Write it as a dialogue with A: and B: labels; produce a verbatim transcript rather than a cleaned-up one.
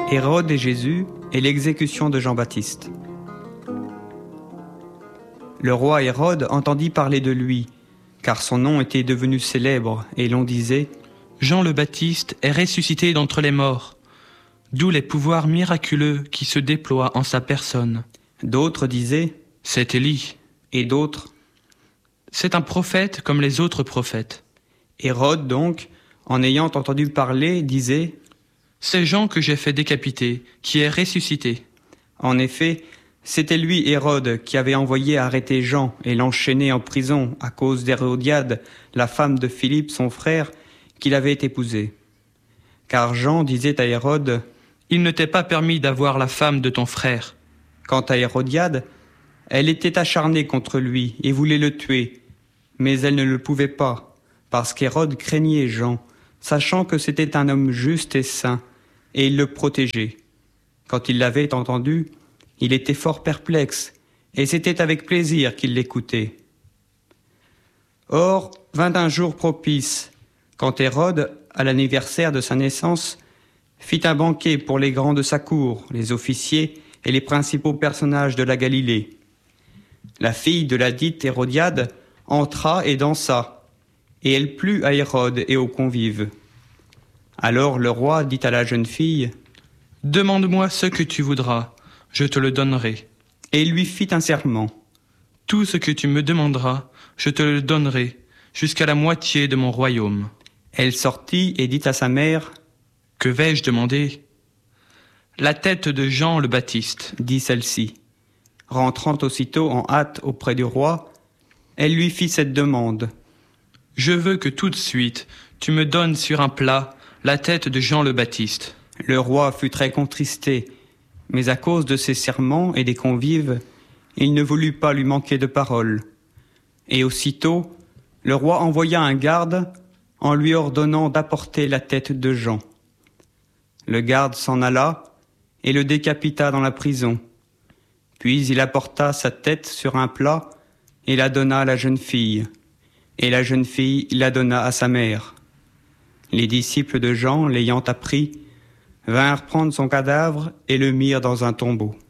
A: Hérode et Jésus et l'exécution de Jean-Baptiste. Le roi Hérode entendit parler de lui, car son nom était devenu célèbre, et l'on disait «
B: Jean le Baptiste est ressuscité d'entre les morts, d'où les pouvoirs miraculeux qui se déploient en sa personne. »
A: D'autres disaient
B: « C'est Élie. »
A: Et d'autres
B: « C'est un prophète comme les autres prophètes. »
A: Hérode donc, en ayant entendu parler, disait
B: « C'est Jean que j'ai fait décapiter, qui est ressuscité. »
A: En effet, c'était lui, Hérode, qui avait envoyé arrêter Jean et l'enchaîner en prison à cause d'Hérodiade, la femme de Philippe, son frère, qu'il avait épousée. Car Jean disait à Hérode
B: « Il ne t'est pas permis d'avoir la femme de ton frère. »
A: Quant à Hérodiade, elle était acharnée contre lui et voulait le tuer, mais elle ne le pouvait pas, parce qu'Hérode craignait Jean, sachant que c'était un homme juste et saint, et il le protégeait. Quand il l'avait entendu, il était fort perplexe, et c'était avec plaisir qu'il l'écoutait. Or, vint un jour propice, quand Hérode, à l'anniversaire de sa naissance, fit un banquet pour les grands de sa cour, les officiers et les principaux personnages de la Galilée. La fille de la dite Hérodiade entra et dansa, et elle plut à Hérode et aux convives. Alors le roi dit à la jeune fille «
B: Demande-moi ce que tu voudras, je te le donnerai. »
A: Et il lui fit un serment.
B: « Tout ce que tu me demanderas, je te le donnerai, jusqu'à la moitié de mon royaume. »
A: Elle sortit et dit à sa mère
B: « Que vais-je demander ?»« La tête de Jean le Baptiste, »
A: dit celle-ci. Rentrant aussitôt en hâte auprès du roi, elle lui fit cette demande.
B: « Je veux que tout de suite tu me donnes sur un plat la tête de Jean le Baptiste. »
A: Le roi fut très contristé, mais à cause de ses serments et des convives, il ne voulut pas lui manquer de parole. Et aussitôt, le roi envoya un garde en lui ordonnant d'apporter la tête de Jean. Le garde s'en alla et le décapita dans la prison. Puis il apporta sa tête sur un plat et la donna à la jeune fille. Et la jeune fille la donna à sa mère. Les disciples de Jean, l'ayant appris, vinrent prendre son cadavre et le mirent dans un tombeau.